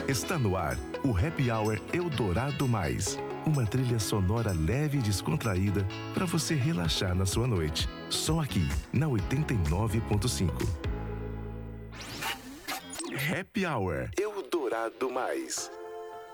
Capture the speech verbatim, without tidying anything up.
Está no ar o Happy Hour Eldorado Mais. Uma trilha sonora leve e descontraída para você relaxar na sua noite. Só aqui, na oitenta e nove ponto cinco. Happy Hour Eldorado Mais.